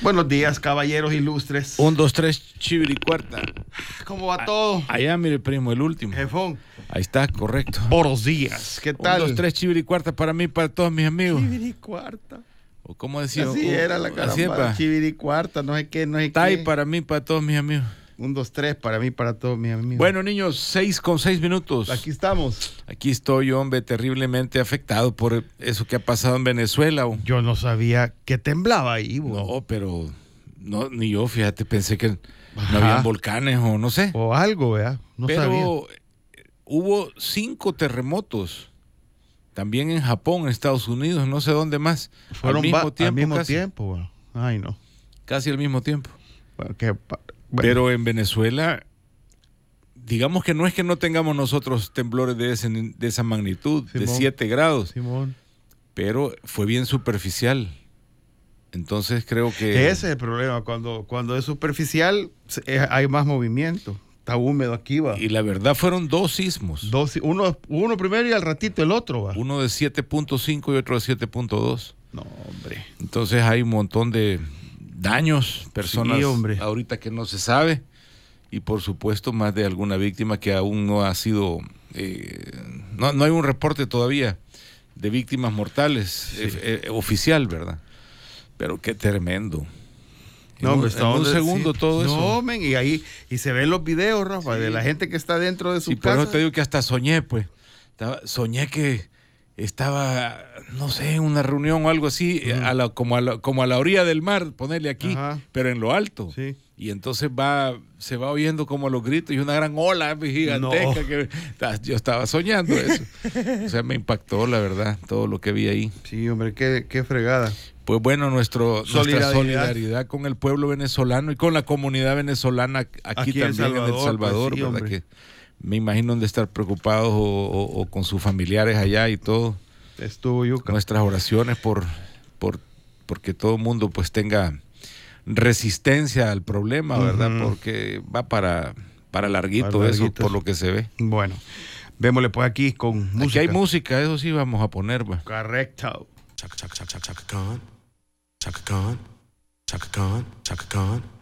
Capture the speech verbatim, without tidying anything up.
Buenos días, caballeros ilustres. Un, dos, tres, chiviricuarta. ¿Cómo va todo? Allá, mire, primo, el último. Jefón. Ahí está, correcto. Buenos días. ¿Qué tal? Un, dos, tres, chiviricuarta para mí, para todos mis amigos. Chiviricuarta. ¿O cómo decía? Así o, era la caramba. Chiviricuarta, no sé qué, no sé qué. Tai para mí, para todos mis amigos. Un, dos, tres para mí, para todos mis amigos. Bueno, niños, seis con seis minutos. Aquí estamos. Aquí estoy, hombre, terriblemente afectado por eso que ha pasado en Venezuela. Oh. Yo no sabía que temblaba ahí, bo. No, pero no, ni yo, fíjate, pensé que Ajá. no habían volcanes o no sé. O algo, ¿verdad? No pero sabía. hubo cinco terremotos. También en Japón, en Estados Unidos, no sé dónde más. Fueron al mismo va- tiempo. Al mismo casi, tiempo, bo. Ay, no. Casi al mismo tiempo. Bueno, que, bueno. Pero en Venezuela, digamos que no es que no tengamos nosotros temblores de, ese, de esa magnitud, Simón. de siete grados, Simón. pero fue bien superficial. Entonces creo que... Ese es el problema. Cuando, cuando es superficial, es- hay más movimiento. Está húmedo aquí, va. Y la verdad fueron dos sismos. Dos, uno, uno primero y al ratito el otro, va. Uno de siete punto cinco y otro de siete punto dos. No, hombre. Entonces hay un montón de daños, personas Sí, hombre. ahorita que no se sabe, y por supuesto más de alguna víctima que aún no ha sido, eh, no, no hay un reporte todavía de víctimas mortales, Sí. eh, eh, oficial, ¿verdad? Pero qué tremendo. En No, un, hombre, en un está- segundo sí. todo eso. No, men, y ahí, y se ven los videos, Rafa, Sí. de la gente que está dentro de su Y por casa. eso te digo que hasta soñé, pues. Estaba, soñé que estaba, no sé, en una reunión o algo así, Ujú. a la, como, a la, como a la orilla del mar, ponerle aquí, Ajá. pero en lo alto. Sí. Y entonces va, se va oyendo como los gritos y una gran ola gigantesca. No. Que, yo estaba soñando eso. O sea, me impactó, la verdad, todo lo que vi ahí. Sí, hombre, qué, qué fregada. Pues bueno, nuestro, Solidaridad. nuestra solidaridad con el pueblo venezolano y con la comunidad venezolana aquí, Aquí en también en El Salvador, Salvador, pues sí, ¿verdad? hombre. Que me imagino han de estar preocupados o, o- o con sus familiares allá y todo. Estuvo yuca. Nuestras oraciones por, por porque todo el mundo pues tenga resistencia al problema, ¿verdad? Ujú. Porque va para, para larguito Para eso, larguito. por lo que se ve. Bueno, vémosle pues aquí con música. Aquí hay música, eso sí vamos a poner, va. Correcto. Chaka Chaka Chaka Chaka Khan, Chaka Khan, Chaka Khan, Chaka Khan.